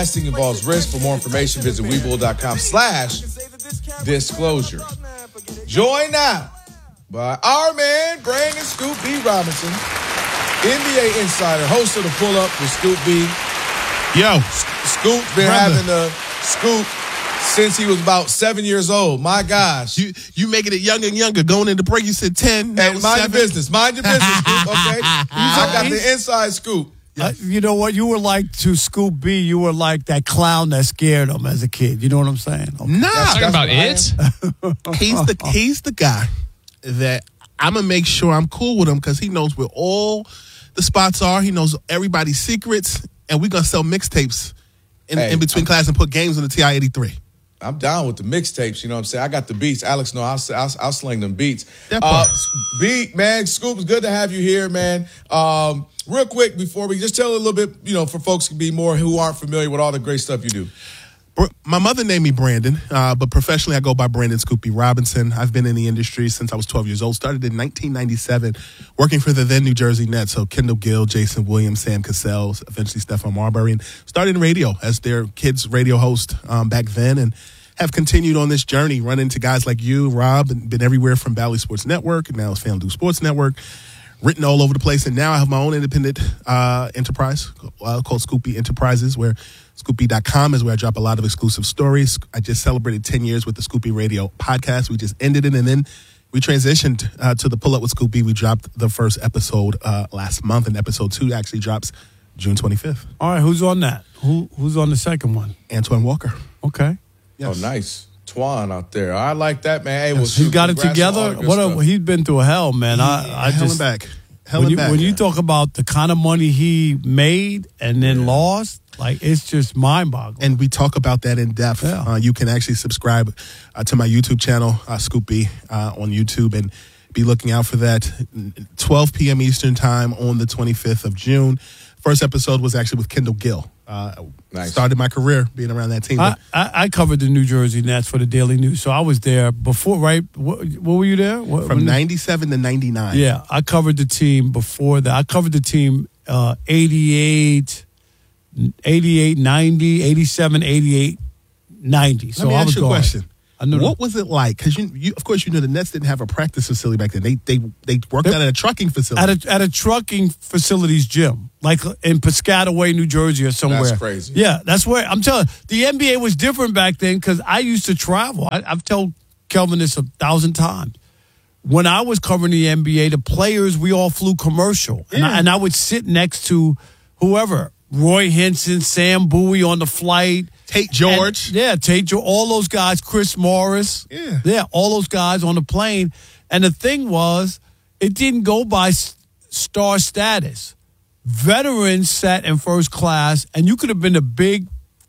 Investing involves risk. For more information, visit webull.com/disclosure. Joined now by our man, Brandon Scoop B. Robinson, NBA insider, host of the Pull Up with Scoop B. Yo. Scoop's been having the scoop since he was about 7 years old. My gosh. You making it younger and younger. Going into break, you said 10. Hey, mind your business. Mind your business, Scoop, okay? I got the inside scoop. You know what? You were like to Scoop B. You were like that clown that scared him as a kid. You know what I'm saying? Okay. Nah. Talking about it? He's the guy that I'm going to make sure I'm cool with him because he knows where all the spots are. He knows everybody's secrets. And we're going to sell mixtapes in between class and put games on the TI-83. I'm down with the mixtapes, you know what I'm saying? I got the beats. Alex, no, I'll sling them beats. Beat, man, Scoop, it's good to have you here, man. Real quick, before we just tell a little bit, for folks who aren't familiar with all the great stuff you do. My mother named me Brandon, but professionally I go by Brandon Scoop B. Robinson. I've been in the industry since I was 12 years old. Started in 1997 working for the then New Jersey Nets. So Kendall Gill, Jason Williams, Sam Cassell, eventually Stephon Marbury. And started in radio as their kids' radio host back then and have continued on this journey, run into guys like you, Rob, and been everywhere from Bally Sports Network, and now it's FanDuel Sports Network. Written all over the place, and now I have my own independent enterprise called Scoop B Enterprises, where ScoopB.com is where I drop a lot of exclusive stories. I just celebrated 10 years with the Scoop B Radio podcast. We just ended it, and then we transitioned to the Pull Up with Scoop B. We dropped the first episode last month, and episode 2 actually drops June 25th. All right, who's on that? Who's on the second one? Antoine Walker. Okay. Yes. Oh, nice. Twan out there. I like that, man. Hey, he's got it together. He's been through hell, man. When you talk about the kind of money he made and then lost, like it's just mind-boggling. And we talk about that in depth. Yeah. You can actually subscribe to my YouTube channel, Scoop B, on YouTube, and be looking out for that. 12 p.m. Eastern time on the 25th of June. First episode was actually with Kendall Gill. Nice. Started my career being around that team. I covered the New Jersey Nets for the Daily News, so I was there before, right? What were you there? From 97 to 99. Yeah, I covered the team before that. I covered the team 88, 90, 87, 88, 90. So Let me I was ask you a question. What was it like? Because you, of course, the Nets didn't have a practice facility back then. They worked out at a trucking facility. At a trucking facility's gym, like in Piscataway, New Jersey or somewhere. That's crazy. Yeah, that's where, I'm telling you, the NBA was different back then because I used to travel. I've told Kelvin this 1,000 times. When I was covering the NBA, the players, we all flew commercial. Yeah. And I would sit next to whoever, Roy Hinson, Sam Bowie on the flight. Tate George. Tate George, all those guys, Chris Morris. Yeah, all those guys on the plane. And the thing was, it didn't go by star status. Veterans sat in first class, and you could have been a big,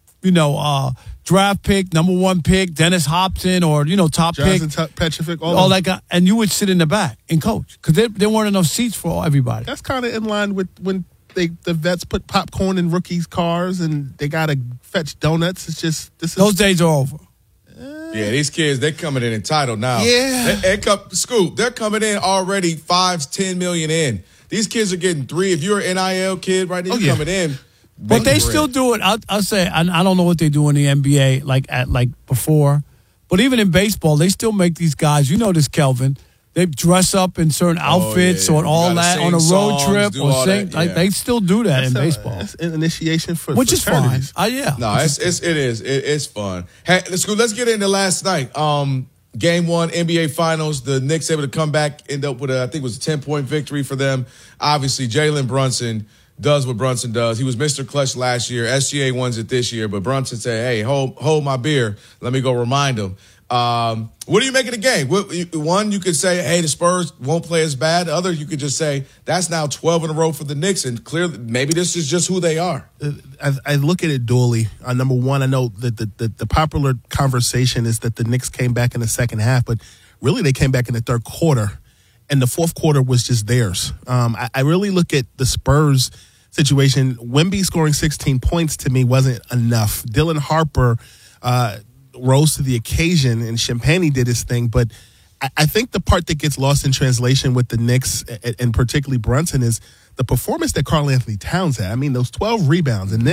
draft pick, number 1 pick, Dennis Hopson, or, top Jonathan pick. Petrovic, all that guy. And you would sit in the back and coach because there weren't enough seats for everybody. That's kind of in line with when the vets put popcorn in rookies' cars and they got to fetch donuts. It's just, those days are over. Yeah, these kids, they're coming in entitled now. Yeah. Scoop, they're coming in already 5-10 million in. These kids are getting 3. If you're an NIL kid right now, you're coming in. But they still do it. I'll say, I don't know what they do in the NBA like before. But even in baseball, they still make these guys, you know this, Kelvin, they dress up in certain outfits or all that on a road trip or sing. They still do that in baseball. That's an initiation for which is fine. Yeah. No, it is. It's fun. Hey, let's get into last night. Game 1, NBA Finals. The Knicks able to come back, end up with I think it was a 10-point victory for them. Obviously, Jalen Brunson does what Brunson does. He was Mr. Clutch last year. SGA wins it this year, but Brunson said, "Hey, hold my beer. Let me go remind him." What do you make of the game? One, you could say, hey, the Spurs won't play as bad. The other, you could just say, that's now 12 in a row for the Knicks, and clearly maybe this is just who they are. I look at it dually. Number one, I know that the popular conversation is that the Knicks came back in the second half, but really they came back in the third quarter, and the fourth quarter was just theirs. I really look at the Spurs situation. Wemby scoring 16 points to me wasn't enough. Dylan Harper rose to the occasion, and Champagnie did his thing. But I think the part that gets lost in translation with the Knicks, and particularly Brunson, is the performance that Karl Anthony Towns had. I mean, those 12 rebounds, and then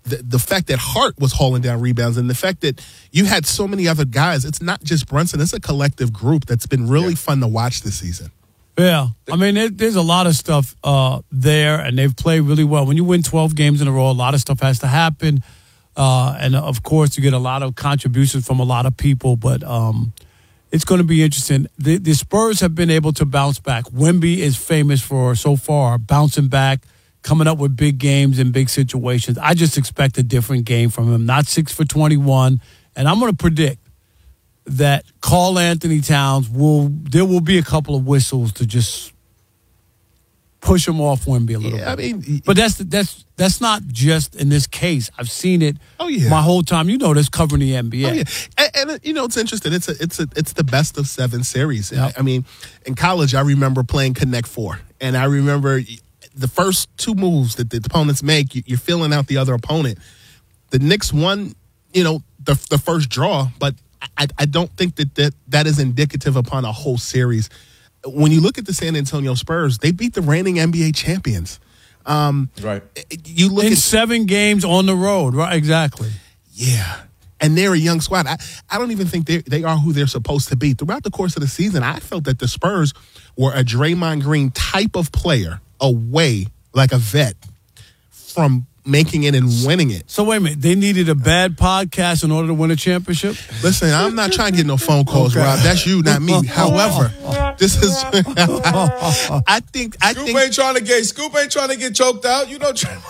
the fact that Hart was hauling down rebounds and the fact that you had so many other guys, it's not just Brunson, it's a collective group that's been really fun to watch this season. Yeah. I mean, there's a lot of stuff there, and they've played really well. When you win 12 games in a row, a lot of stuff has to happen. And, of course, you get a lot of contributions from a lot of people, but it's going to be interesting. The Spurs have been able to bounce back. Wemby is famous for, so far, bouncing back, coming up with big games and big situations. I just expect a different game from him, not 6 for 21. And I'm going to predict that Karl Anthony Towns there will be a couple of whistles to just push him off Wemby a little bit. I mean, but that's not just in this case. I've seen it my whole time. You know this, covering the NBA. Oh, yeah. And you know, it's interesting. It's the best of 7 series. Yep. I mean, in college, I remember playing Connect 4, and I remember the first 2 moves that the opponents make, you're filling out the other opponent. The Knicks won, the first draw, but I don't think that is indicative upon a whole series. When you look at the San Antonio Spurs, they beat the reigning NBA champions. Right. You look in at 7 games on the road, right? Exactly. Yeah. And they're a young squad. I don't even think they are who they're supposed to be. Throughout the course of the season, I felt that the Spurs were a Draymond Green type of player away, like a vet, from making it and winning it. So wait a minute, they needed a bad podcast in order to win a championship? Listen, I'm not trying to get no phone calls, Rob. That's you, not me. However, this is I think Scoop ain't trying to get choked out. You know,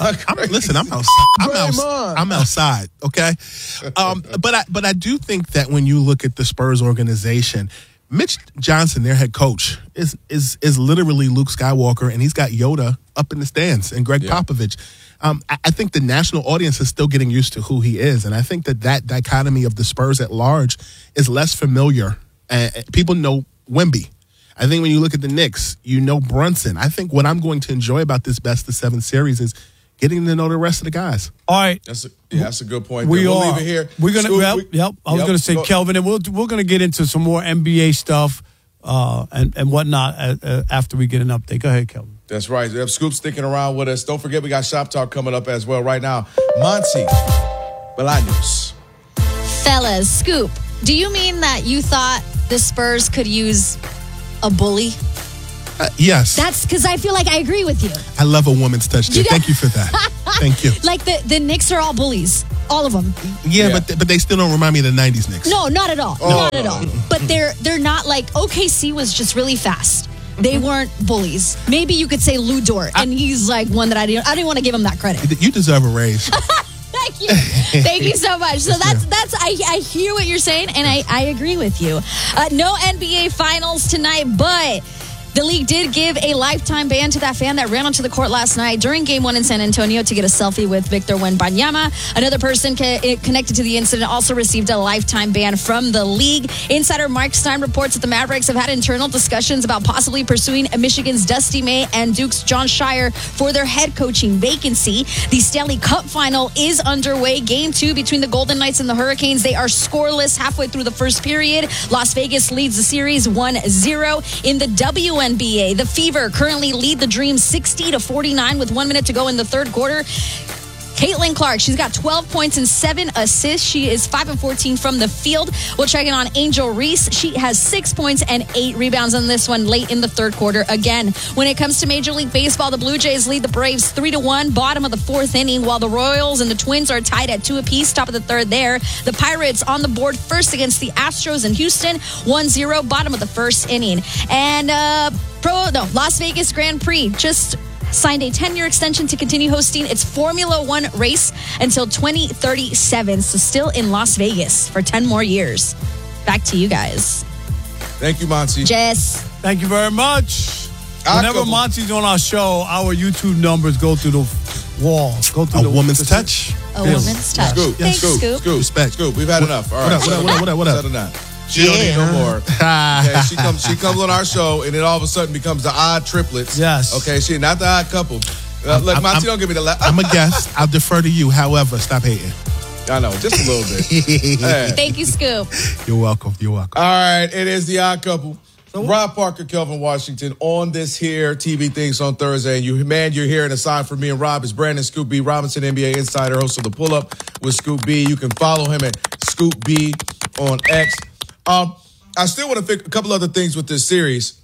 I'm outside, okay? But I do think that when you look at the Spurs organization, Mitch Johnson, their head coach, is literally Luke Skywalker, and he's got Yoda up in the stands and Greg Popovich. I think the national audience is still getting used to who he is, and I think that dichotomy of the Spurs at large is less familiar. People know Wemby. I think when you look at the Knicks, you know Brunson. I think what I'm going to enjoy about this best of 7 series is getting to know the rest of the guys. All right. That's a good point. We'll leave it here. We're gonna. I was going to say, Kelvin, and we're going to get into some more NBA stuff and whatnot after we get an update. Go ahead, Kelvin. That's right. We have Scoop sticking around with us. Don't forget, we got Shop Talk coming up as well right now. Monty Bolaños. Fellas, Scoop, do you mean that you thought the Spurs could use a bully? Yes. That's because I feel like I agree with you. I love a woman's touch. Thank you for that. Thank you. Like the Knicks are all bullies. All of them. Yeah. But they still don't remind me of the 90s Knicks. No, not at all. Not at all. But they're not like OKC was just really fast. They weren't bullies. Maybe you could say Lou Dort, and he's like one that I didn't want to give him that credit. You deserve a raise. Thank you. Thank you so much. So that's I hear what you're saying, and I agree with you. No NBA Finals tonight, but the league did give a lifetime ban to that fan that ran onto the court last night during Game 1 in San Antonio to get a selfie with Victor Wembanyama. Another person connected to the incident also received a lifetime ban from the league. Insider Mark Stein reports that the Mavericks have had internal discussions about possibly pursuing Michigan's Dusty May and Duke's John Shire for their head coaching vacancy. The Stanley Cup final is underway. Game 2 between the Golden Knights and the Hurricanes. They are scoreless halfway through the first period. Las Vegas leads the series 1-0. In the WNBA, the Fever currently lead the Dream 60-49 with 1 minute to go in the third quarter. Caitlin Clark, she's got 12 points and 7 assists. She is 5-14 from the field. We'll check in on Angel Reese. She has 6 points and 8 rebounds on this one late in the third quarter. Again, when it comes to Major League Baseball, the Blue Jays lead the Braves 3-1, bottom of the 4th inning, while the Royals and the Twins are tied at 2 apiece, top of the 3rd there. The Pirates on the board first against the Astros in Houston, 1-0, bottom of the 1st inning. And Las Vegas Grand Prix just signed a 10-year extension to continue hosting its Formula One race until 2037. So still in Las Vegas for 10 more years. Back to you guys. Thank you, Monty. Jess. Thank you very much. Whenever Monty's on our show, our YouTube numbers go through the wall. Go through a woman's touch. A woman's touch. Scoop. Thanks, Scoop. Respect. Scoop. We've had enough. All right. What up? Settle down. She don't need no more. Okay, she comes on our show, and it all of a sudden becomes the odd triplets. Yes. Okay, she not the odd couple. Look, Monty, don't give me the laugh. I'm a guest. I'll defer to you. However, stop hating. I know, just a little bit. Hey. Thank you, Scoop. You're welcome. All right, it is the odd couple. Rob Parker, Kelvin Washington on this here TV Things on Thursday. And you're hearing aside from me and Rob is Brandon Scoop B Robinson, NBA insider, host of The Pull Up with Scoop B. You can follow him at Scoop B on X. I still want to pick a couple other things with this series.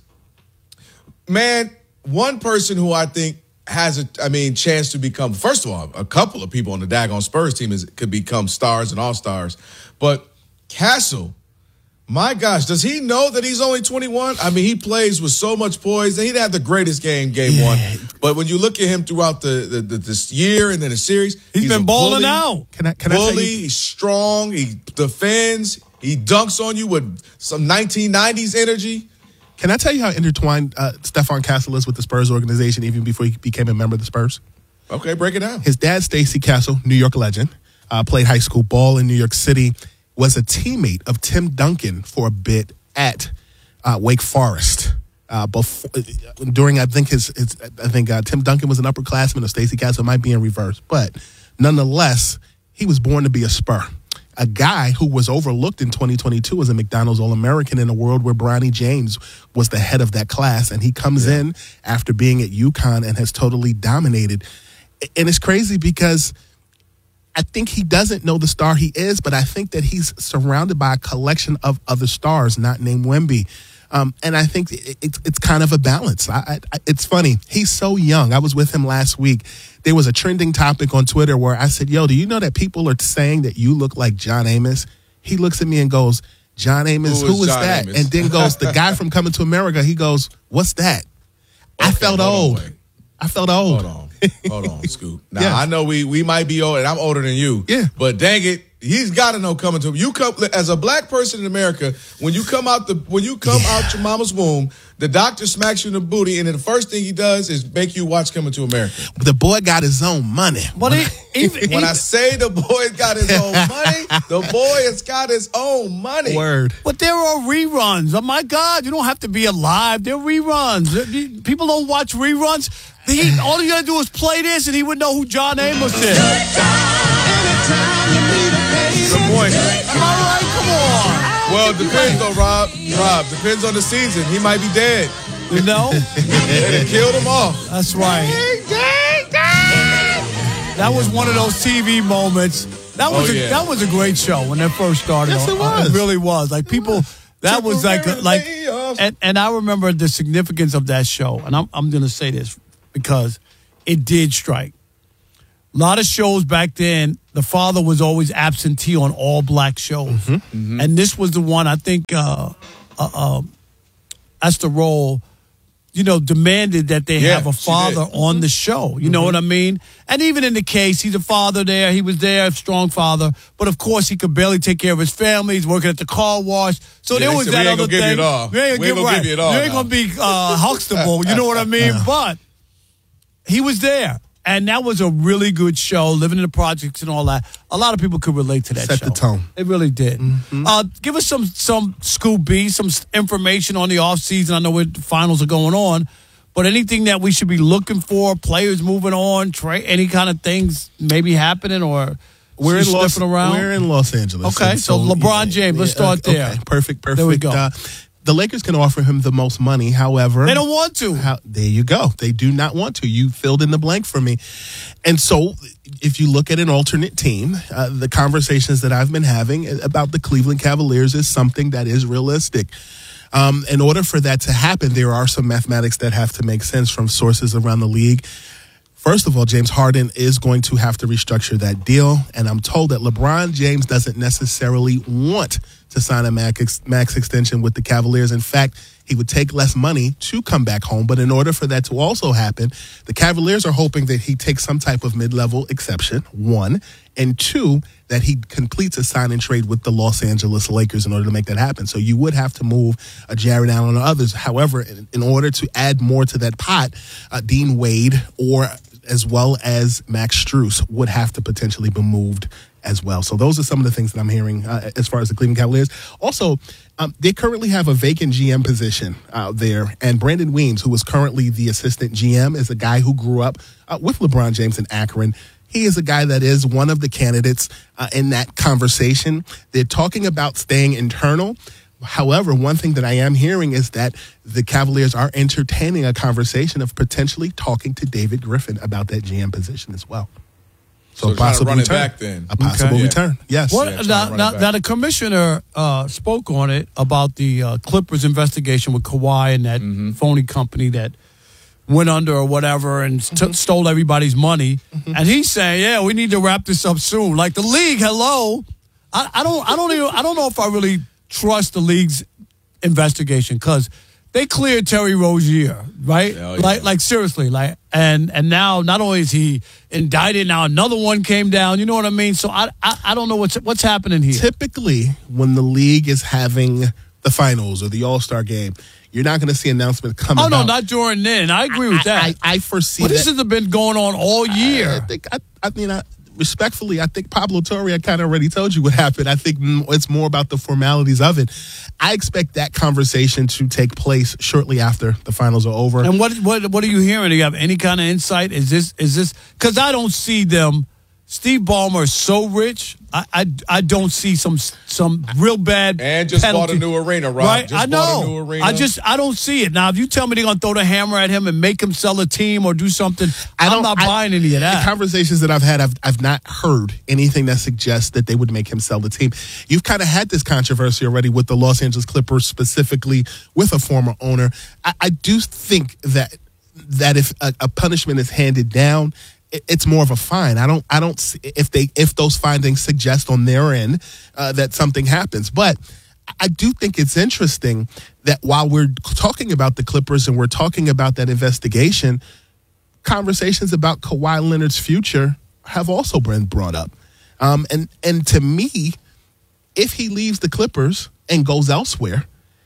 Man, one person who I think has a chance to become, first of all, a couple of people on the daggone Spurs team could become stars and all-stars. But Castle, my gosh, does he know that he's only 21? I mean, he plays with so much poise. He didn't have the greatest game one. But when you look at him throughout this year and then the series, he's been balling out. Can I tell you? He's strong. He defends. He dunks on you with some 1990s energy. Can I tell you how intertwined Stephon Castle is with the Spurs organization even before he became a member of the Spurs? Okay, break it down. His dad, Stacey Castle, New York legend, played high school ball in New York City, was a teammate of Tim Duncan for a bit at Wake Forest. During, I think Tim Duncan was an upperclassman, or Stacey Castle might be in reverse. But nonetheless, he was born to be a Spur. A guy who was overlooked in 2022 as a McDonald's All-American in a world where Bronny James was the head of that class. And he comes in after being at UConn and has totally dominated. And it's crazy because I think he doesn't know the star he is, but I think that he's surrounded by a collection of other stars, not named Wemby. And I think it's kind of a balance. It's funny. He's so young. I was with him last week. There was a trending topic on Twitter where I said, do you know that people are saying that you look like John Amos? He looks at me and goes, John Amos, who is that? Amos? And then goes, the guy from Coming to America. He goes, what's that? Okay, I felt old. Hold on, Scoop. Now, I know we might be old, and I'm older than you. Yeah. But dang it, he's got to know Coming to you. Come as a black person in America. When you come out out your mama's womb, the doctor smacks you in the booty, and then the first thing he does is make you watch Coming to America. The boy got his own money. When I say the boy's got his own money, the boy has got his own money. Word. But there are reruns. Oh my God, you don't have to be alive. There are reruns. People don't watch reruns. All you gotta do is play this, and he would know who John Amos is. Good point. Am I right? Come on. Well, it depends though, Rob. Depends on the season. He might be dead. You know? They killed him off. That's right. That was one of those TV moments. That was a great show when that first started. Yes, it was. It really was. Like people. That was like, and I remember the significance of that show. And I'm going to say this because it did strike. A lot of shows back then, the father was always absentee on all black shows. Mm-hmm. Mm-hmm. And this was the one, I think, Esther Roll, demanded that they have a father on the show. You know what I mean? And even in the case, he's a father there. He was there, a strong father. But, of course, he could barely take care of his family. He's working at the car wash. So there was that other thing. We ain't going to give you it all. You ain't going to be Huxtable. You know what I mean? But he was there. And that was a really good show, living in the projects and all that. A lot of people could relate to that show. Set the tone. It really did. Mm-hmm. Give us some Scoop B, some information on the offseason. I know the finals are going on. But anything that we should be looking for, players moving on, any kind of things maybe happening or we're in Los Angeles. Okay, so LeBron James, let's start there. Okay, perfect. There we go. The Lakers can offer him the most money. However, they don't want to. There you go. They do not want to. You filled in the blank for me. And so if you look at an alternate team, the conversations that I've been having about the Cleveland Cavaliers is something that is realistic. In order for that to happen, there are some mathematics that have to make sense from sources around the league. First of all, James Harden is going to have to restructure that deal. And I'm told that LeBron James doesn't necessarily want to sign a max extension with the Cavaliers. In fact, he would take less money to come back home. But in order for that to also happen, the Cavaliers are hoping that he takes some type of mid-level exception, one. And two, that he completes a sign and trade with the Los Angeles Lakers in order to make that happen. So you would have to move Jared Allen or others. However, in order to add more to that pot, Dean Wade or as well as Max Strus would have to potentially be moved as well. So those are some of the things that I'm hearing as far as the Cleveland Cavaliers. Also, they currently have a vacant GM position out there, and Brandon Weems, who is currently the assistant GM, is a guy who grew up with LeBron James in Akron. He is a guy that is one of the candidates in that conversation. They're talking about staying internal, However, one thing that I am hearing is that the Cavaliers are entertaining a conversation of potentially talking to David Griffin about that GM position as well. So a possible run it return. back then. A possible Okay. return, yes. What, now, the commissioner spoke on it about the Clippers investigation with Kawhi and that phony company that went under or whatever and stole everybody's money. And he's saying, yeah, we need to wrap this up soon. Like the league, hello. I don't know if I really trust the league's investigation because they cleared Terry Rozier, right? Oh, yeah. Like seriously, like and now not only is he indicted, now another one came down. You know what I mean? So I don't know what's happening here. Typically, when the league is having the finals or the All-Star game, you're not going to see announcements coming out. Oh no, not during then. I agree with that. I foresee but this has been going on all year. Respectfully, I think Pablo Torre kind of already told you what happened. I think it's more about the formalities of it. I expect that conversation to take place shortly after the finals are over. And what are you hearing? Do you have any kind of insight? Is this because I don't see them. Steve Ballmer is so rich. I don't see some real bad and just penalty. bought a new arena, Rob. Right? Just I know. Bought a new arena. I don't see it. Now, if you tell me they're gonna throw the hammer at him and make him sell a team or do something, I'm not buying any of that. The conversations that I've had, I've not heard anything that suggests that they would make him sell the team. You've kind of had this controversy already with the Los Angeles Clippers, specifically with a former owner. I do think that if a punishment is handed down, it's more of a fine. I don't see if those findings suggest on their end that something happens. But I do think it's interesting that while we're talking about the Clippers and we're talking about that investigation, conversations about Kawhi Leonard's future have also been brought up. And to me, if he leaves the Clippers and goes elsewhere,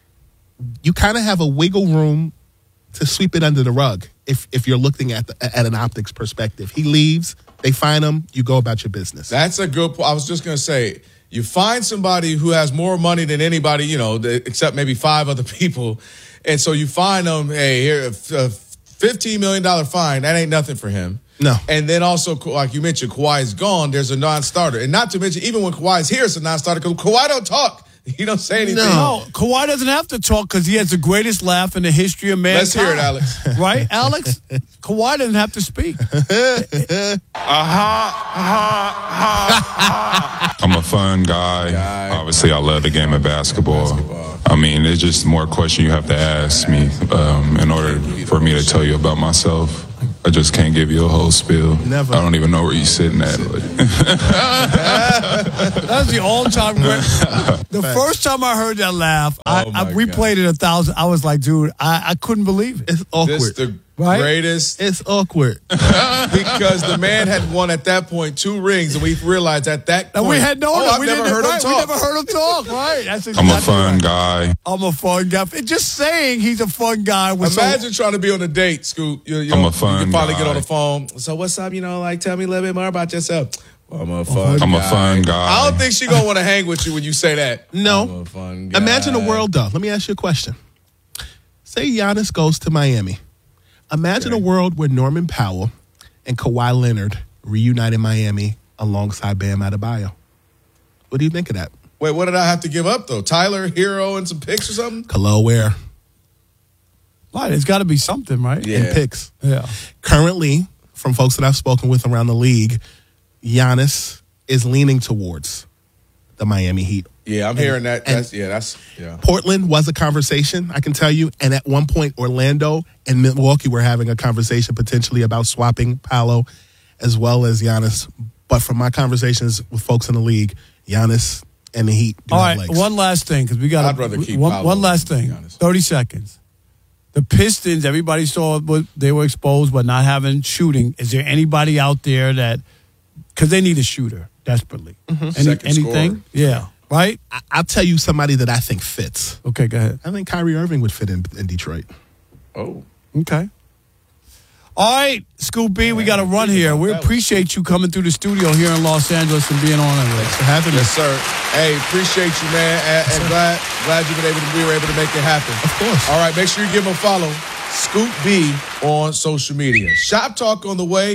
you kind of have a wiggle room to sweep it under the rug if you're looking at an optics perspective. He leaves, they fine him, you go about your business. That's a good point. I was just going to say, you find somebody who has more money than anybody, except maybe 5 other people, and so you find them, hey, here, a $15 million fine, that ain't nothing for him. No. And then also, like you mentioned, Kawhi is gone, there's a non-starter. And not to mention, even when Kawhi's here, it's a non-starter because Kawhi don't talk. He don't say anything. No, Kawhi doesn't have to talk because he has the greatest laugh in the history of mankind. Let's hear it, Alex. Right, Alex? Kawhi doesn't have to speak. I'm a fun guy. Obviously, I love the game of basketball. I mean, it's just more question you have to ask me in order for me to tell you about myself. I just can't give you a whole spiel. Never. I don't even know where you're sitting at. That's the all-time great. The first time I heard that laugh, I replayed it 1,000. I was like, dude, I couldn't believe it. It's awkward. This the Right? greatest. It's awkward. Because the man had won at that point 2 rings, and we realized at that point. And we had I've never heard him talk. We never heard him talk. Right? That's I'm a fun guy. I'm a fun guy. Just saying he's a fun guy. Imagine trying to be on a date, Scoot. I'm a fun You can finally guy. get on the phone. So what's up? Tell me a little bit more about yourself. Well, I'm a fun guy. I'm a fun guy. I don't think she gonna want to hang with you when you say that. No. I'm a fun guy. Imagine a world, though. Let me ask you a question. Say Giannis goes to Miami. Imagine a world where Norman Powell and Kawhi Leonard reunite in Miami alongside Bam Adebayo. What do you think of that? Wait, what did I have to give up, though? Tyler, Hero, and some picks or something? Khalil Ware Right, it's got to be something, right? Yeah. and picks. Yeah. Currently, from folks that I've spoken with around the league, Giannis is leaning towards the Miami Heat. Yeah, I'm hearing that. Portland was a conversation, I can tell you. And at one point, Orlando and Milwaukee were having a conversation potentially about swapping Paolo as well as Giannis. But from my conversations with folks in the league, Giannis and the Heat do All have right, legs. one last thing, because we got I'd rather keep one Paolo last than thing. Giannis. 30 seconds. The Pistons, everybody saw they were exposed, but not having shooting. Is there anybody out there that, because they need a shooter desperately? Second Anything? scorer. Yeah. Right? I'll tell you somebody that I think fits. Okay, go ahead. I think Kyrie Irving would fit in Detroit. Oh. Okay. All right, Scoop B, we got to run here. We appreciate you coming through the studio here in Los Angeles and being on it with us. For having Yes, sir. Hey, appreciate you, man. And glad we were able to make it happen. Of course. All right, make sure you give him a follow. Scoop B on social media. Shop Talk on the way.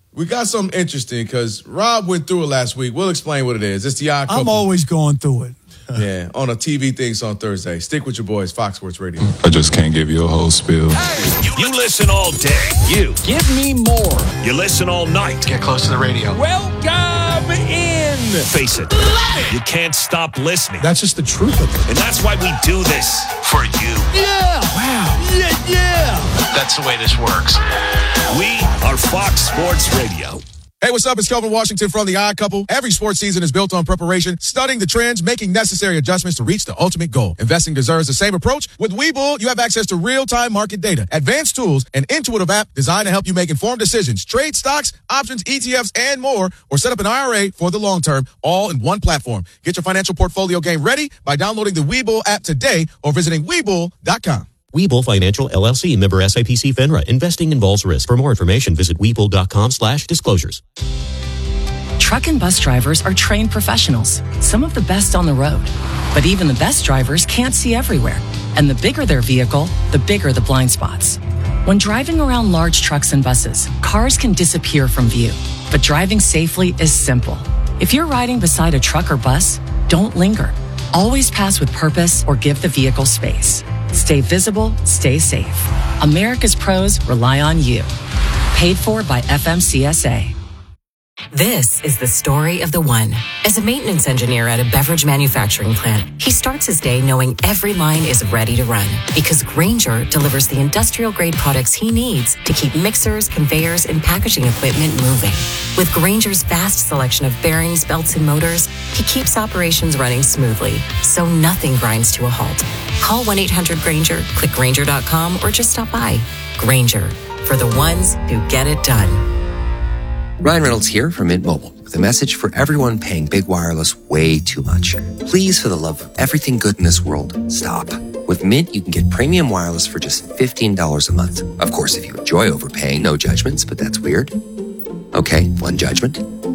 We got something interesting because Rob went through it last week. We'll explain what it is. It's the Odd Couple. I'm always going through it. Yeah, on a TV things on Thursday. Stick with your boys, Fox Sports Radio. I just can't give you a whole spiel. You listen all day. You give me more. You listen all night. Get close to the radio. Welcome in. Face it. You can't stop listening. That's just the truth of it. And that's why we do this for you. Yeah. Wow. Yeah. That's the way this works. We are Fox Sports Radio. Hey, what's up? It's Kelvin Washington from The Odd Couple. Every sports season is built on preparation, studying the trends, making necessary adjustments to reach the ultimate goal. Investing deserves the same approach. With Webull, you have access to real-time market data, advanced tools, an intuitive app designed to help you make informed decisions, trade stocks, options, ETFs, and more, or set up an IRA for the long term, all in one platform. Get your financial portfolio game ready by downloading the Webull app today or visiting Webull.com. Webull Financial LLC, member SIPC FINRA. Investing involves risk. For more information, visit Webull.com/disclosures. Truck and bus drivers are trained professionals, some of the best on the road. But even the best drivers can't see everywhere. And the bigger their vehicle, the bigger the blind spots. When driving around large trucks and buses, cars can disappear from view. But driving safely is simple. If you're riding beside a truck or bus, don't linger. Always pass with purpose or give the vehicle space. Stay visible, stay safe. America's pros rely on you. Paid for by FMCSA. This is the story of the one. As a maintenance engineer at a beverage manufacturing plant, he starts his day knowing every line is ready to run because Grainger delivers the industrial-grade products he needs to keep mixers, conveyors, and packaging equipment moving. With Grainger's vast selection of bearings, belts, and motors, he keeps operations running smoothly, so nothing grinds to a halt. Call 1-800-GRAINGER, click Grainger.com, or just stop by. Grainger, for the ones who get it done. Ryan Reynolds here from Mint Mobile with a message for everyone paying big wireless way too much. Please, for the love of everything good in this world, stop. With Mint, you can get premium wireless for just $15 a month. Of course, if you enjoy overpaying, no judgments, but that's weird. Okay, one judgment.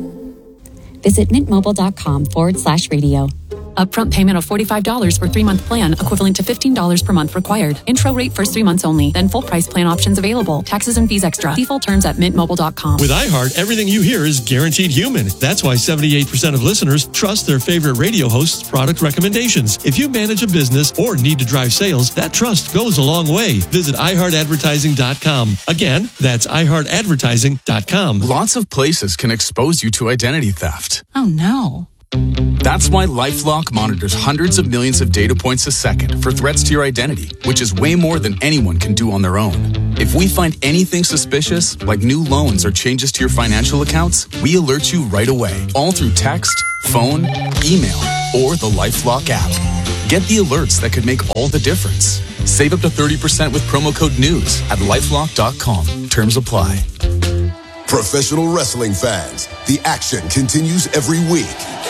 Visit mintmobile.com/radio. Upfront payment of $45 for 3-month plan, equivalent to $15 per month required. Intro rate first 3 months only, then full price plan options available. Taxes and fees extra. See full terms at mintmobile.com. With iHeart, everything you hear is guaranteed human. That's why 78% of listeners trust their favorite radio host's product recommendations. If you manage a business or need to drive sales, that trust goes a long way. Visit iHeartAdvertising.com. Again, that's iHeartAdvertising.com. Lots of places can expose you to identity theft. Oh no. That's why LifeLock monitors hundreds of millions of data points a second for threats to your identity, which is way more than anyone can do on their own. If we find anything suspicious, like new loans or changes to your financial accounts, we alert you right away, all through text, phone, email, or the LifeLock app. Get the alerts that could make all the difference. Save up to 30% with promo code NEWS at LifeLock.com. Terms apply. Professional wrestling fans, the action continues every week.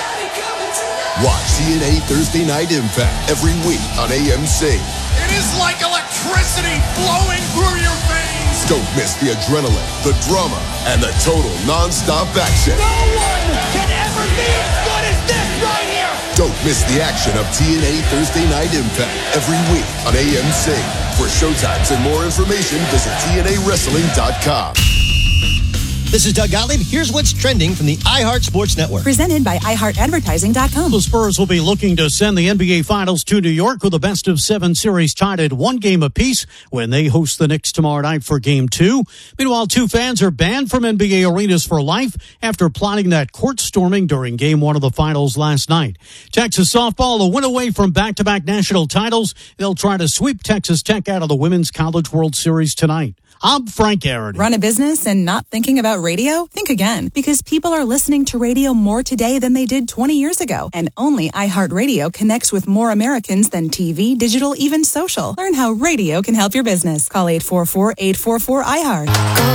Watch TNA Thursday Night Impact every week on AMC. It is like electricity flowing through your veins. Don't miss the adrenaline, the drama, and the total non-stop action. No one can ever be as good as this right here. Don't miss the action of TNA Thursday Night Impact every week on AMC. For showtimes and more information, visit TNAWrestling.com. This is Doug Gottlieb. Here's what's trending from the iHeart Sports Network. Presented by iHeartAdvertising.com. The Spurs will be looking to send the NBA Finals to New York with a best-of-7 series tied at 1 game apiece when they host the Knicks tomorrow night for Game 2. Meanwhile, 2 fans are banned from NBA arenas for life after plotting that court storming during Game 1 of the Finals last night. Texas softball, a win away from back-to-back national titles. They'll try to sweep Texas Tech out of the Women's College World Series tonight. I'm Frank Aaron. Run a business and not thinking about radio? Think again, because people are listening to radio more today than they did 20 years ago. And only iHeartRadio connects with more Americans than TV, digital, even social. Learn how radio can help your business. Call 844-844-iHeart.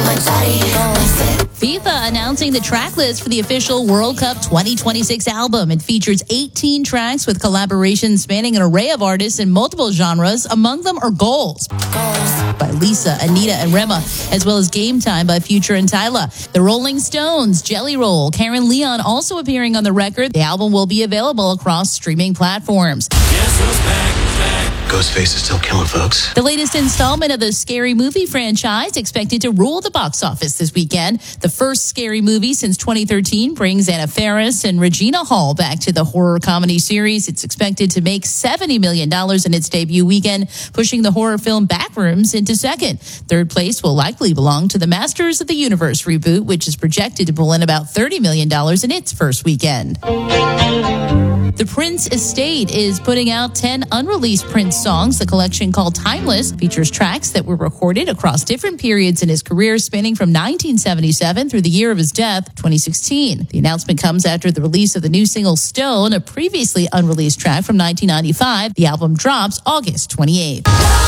FIFA announcing the track list for the official World Cup 2026 album. It features 18 tracks with collaborations spanning an array of artists in multiple genres. Among them are Goals by Lisa, Anita, and Rema, as well as Game Time by Future and Tyla. The Rolling Stones, Jelly Roll, Karen Leon also appearing on the record. The album will be available across streaming platforms. Guess who's back? Ghostface is still killing folks. The latest installment of the Scary Movie franchise expected to rule the box office this weekend. The first Scary Movie since 2013 brings Anna Faris and Regina Hall back to the horror comedy series. It's expected to make $70 million in its debut weekend, pushing the horror film Backrooms into second. Third place will likely belong to the Masters of the Universe reboot, which is projected to pull in about $30 million in its first weekend. The Prince Estate is putting out 10 unreleased Prince songs. The collection, called Timeless, features tracks that were recorded across different periods in his career, spanning from 1977 through the year of his death, 2016. The announcement comes after the release of the new single Stone, a previously unreleased track from 1995. The album drops August 28th.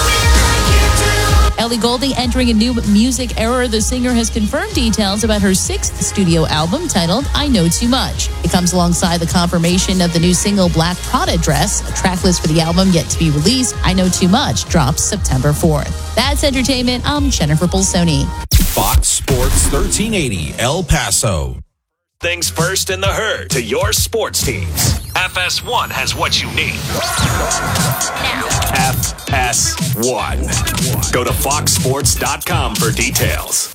Ellie Goulding entering a new music era. The singer has confirmed details about her 6th studio album titled I Know Too Much. It comes alongside the confirmation of the new single Black Prada Dress. A track list for the album yet to be released. I Know Too Much drops September 4th. That's entertainment. I'm Jennifer Bolsoni. Fox Sports 1380 El Paso. Things first in the herd to your sports teams. FS1 has what you need. FS1. Go to foxsports.com for details.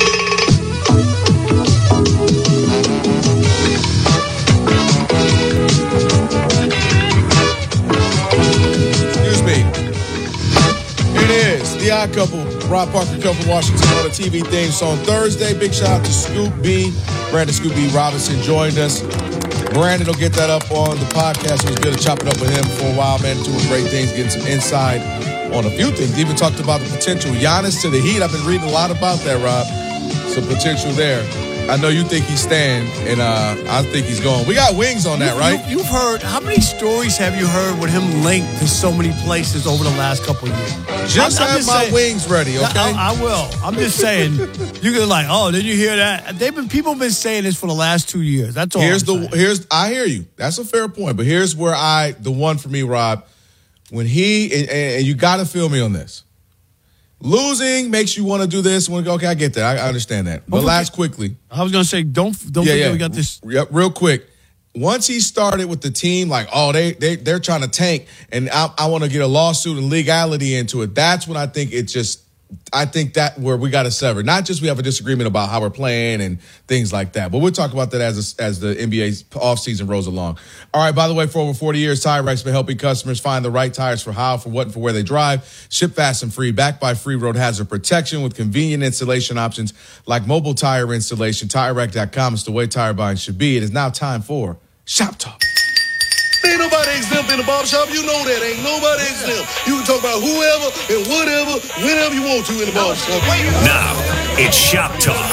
Excuse me. It is The Odd Couple, Rob Parker, Kelvin Washington on the TV theme song Thursday. Big shout out to Scoop B. Brandon Scoop B. Robinson joined us. Brandon will get that up on the podcast. It was good to chop it up with him for a while, man. Doing great things, getting some insight on a few things. Even talked about the potential Giannis to the Heat. I've been reading a lot about that, Rob. Some potential there. I know you think he's staying, and I think he's going. We got wings on that, right? You've heard, how many stories have you heard with him linked to so many places over the last couple of years? Just have my wings ready, okay? I will. I'm just saying, you can like, oh, did you hear that? People have been saying this for the last 2 years. That's all. I hear you. That's a fair point, but here's where the one for me, Rob, when and you got to feel me on this. Losing makes you want to do this. Want to go? Okay, I get that. I understand that. But last quickly, I was gonna say, don't forget we got this. Yep, real quick. Once he started with the team, like, oh, they're trying to tank, and I want to get a lawsuit and legality into it. That's when I think I think that where we got to sever. Not just we have a disagreement about how we're playing and things like that, but we'll talk about that as the NBA's offseason rolls along. All right, by the way, for over 40 years, Tire Rack's been helping customers find the right tires for how, for what, and for where they drive. Ship fast and free, backed by free road hazard protection with convenient installation options like mobile tire installation. TireRack.com is the way tire buying should be. It is now time for Shop Talk. Ain't nobody exempt in the barbershop. You know that. Ain't nobody exempt. You can talk about whoever and whatever, whenever you want to in the barbershop. Now, it's Shop Talk.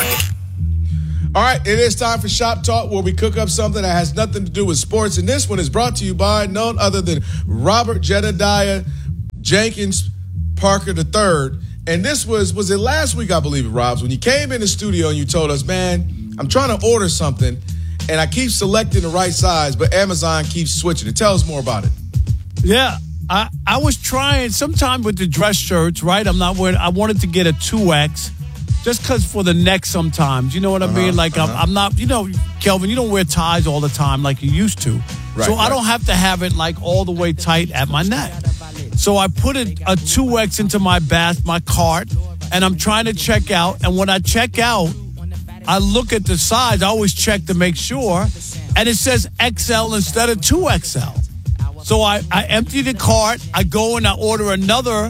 All right, it is time for Shop Talk, where we cook up something that has nothing to do with sports. And this one is brought to you by none other than Robert Jedediah Jenkins Parker III. And this was it last week, I believe it, Robs, when you came in the studio and you told us, man, I'm trying to order something. And I keep selecting the right size, but Amazon keeps switching it. Tell us more about it. Yeah, I was trying sometime with the dress shirts, right? I'm not wearing. I wanted to get a 2X, just because for the neck sometimes. You know what I mean? Like I'm not. You know, Kelvin, you don't wear ties all the time like you used to, so I don't have to have it like all the way tight at my neck. So I put a 2X into my cart, and I'm trying to check out. And when I check out, I look at the size. I always check to make sure. And it says XL instead of 2XL. So I empty the cart. I go and I order another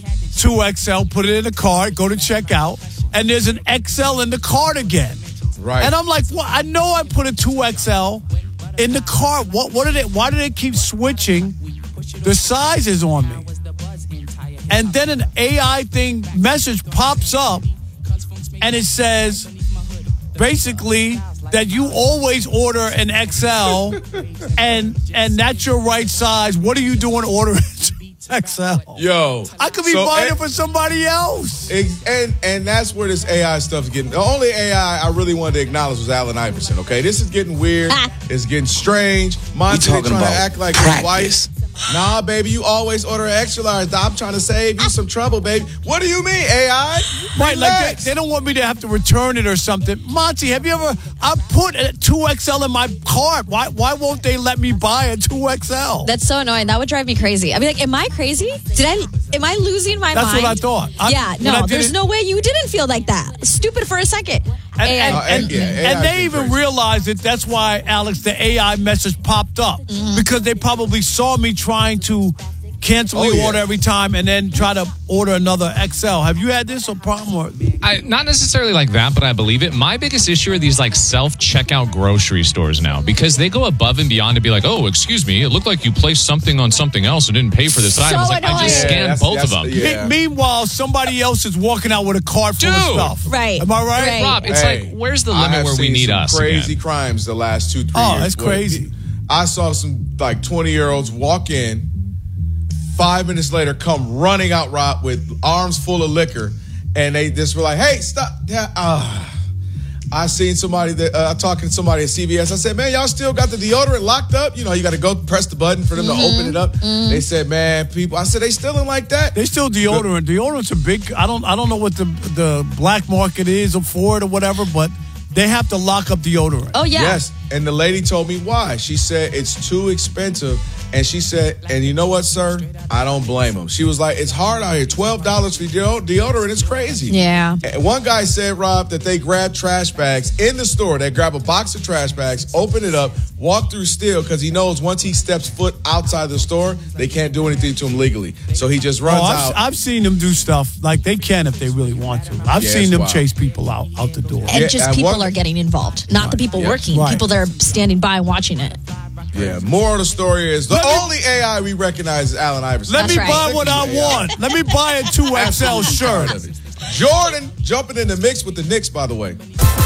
2XL, put it in the cart, go to checkout. And there's an XL in the cart again. Right. And I'm like, well, I know I put a 2XL in the cart. Why do they keep switching the sizes on me? And then an AI message pops up and it says, basically, that you always order an XL and that's your right size. What are you doing ordering XL? Yo. I could be buying it for somebody else. And that's where this AI stuff's getting. The only AI I really wanted to acknowledge was Allen Iverson, okay? This is getting weird. It's getting strange. Monty trying to act like his wife. Nah, baby, you always order extra large. I'm trying to save you some trouble, baby. What do you mean, AI? Right, like they don't want me to have to return it or something. Monty, have you ever? I put a 2XL in my cart. Why won't they let me buy a 2XL? That's so annoying. That would drive me crazy. I'd be like, am I crazy? Am I losing my mind? That's what I thought. There's no way you didn't feel like that. Stupid for a second. And they even realized it. That's why, Alex, the AI message popped up. Because they probably saw me trying to cancel the order every time and then try to order another XL. Have you had this or problem? Not necessarily like that, but I believe it. My biggest issue are these like self-checkout grocery stores now because they go above and beyond to be like, oh, excuse me, it looked like you placed something on something else and didn't pay for this item. It's like, I just scanned both of them. Yeah. Meanwhile, somebody else is walking out with a cart full of stuff. Right. Am I right? Rob, it's like, where's the limit where we need us? Crazy crimes the last 2-3 years. Oh, that's crazy. I saw some like 20-year-olds walk in, 5 minutes later come running out, Rob, with arms full of liquor, and they just were like, hey, stop. Yeah, I seen somebody talking to somebody at CVS. I said, man, y'all still got the deodorant locked up? You know, you got to go press the button for them to open it up. They said, man, people. I said, they still in like that? They still deodorant. Deodorant's a big. I don't know what the black market is for it or whatever, but they have to lock up deodorant. Oh yeah. Yes, and the lady told me why. She said it's too expensive. And she said, and you know what, sir? I don't blame him. She was like, it's hard out here. $12 for deodorant is crazy. Yeah. And one guy said, Rob, that they grab trash bags in the store. They grab a box of trash bags, open it up, walk through still, because he knows once he steps foot outside the store, they can't do anything to him legally. So he just runs out. I've seen them do stuff like they can if they really want to. I've seen them chase people out the door. And just people are getting involved, not the people working. Right. People that are standing by watching it. Yeah, moral of the story is the only AI we recognize is Allen Iverson. Let me buy what I want. Let me buy a 2XL shirt. Jordan jumping in the mix with the Knicks, by the way.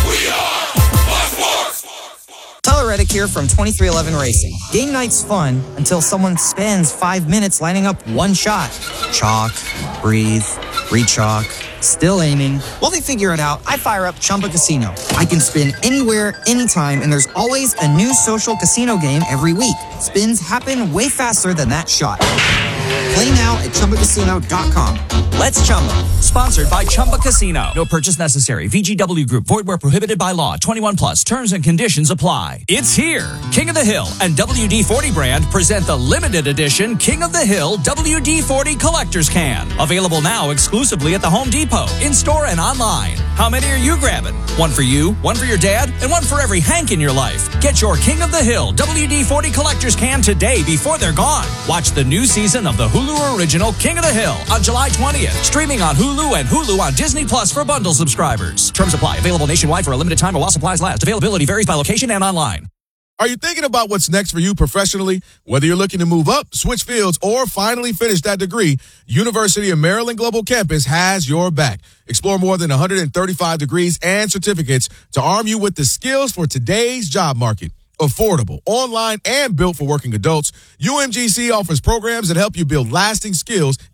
Tyler Reddick here from 2311 Racing. Game night's fun until someone spends 5 minutes lining up one shot. Chalk, breathe, re-chalk, still aiming. While they figure it out, I fire up Chumba Casino. I can spin anywhere, anytime, and there's always a new social casino game every week. Spins happen way faster than that shot. Play now at ChumbaCasino.com. Let's Chumba. Sponsored by Chumba Casino. No purchase necessary. VGW Group. Void where prohibited by law. 21 plus. Terms and conditions apply. It's here. King of the Hill and WD-40 brand present the limited edition King of the Hill WD-40 Collector's Can. Available now exclusively at the Home Depot, in-store and online. How many are you grabbing? One for you, one for your dad, and one for every Hank in your life. Get your King of the Hill WD-40 Collector's Can today before they're gone. Watch the new season of the Hulu original King of the Hill on July 20th. Streaming on Hulu and Hulu on Disney Plus for bundle subscribers. Terms apply. Available nationwide for a limited time or while supplies last. Availability varies by location and online. Are you thinking about what's next for you professionally? Whether you're looking to move up, switch fields, or finally finish that degree, University of Maryland Global Campus has your back. Explore more than 135 degrees and certificates to arm you with the skills for today's job market. Affordable, online, and built for working adults, UMGC offers programs that help you build lasting skills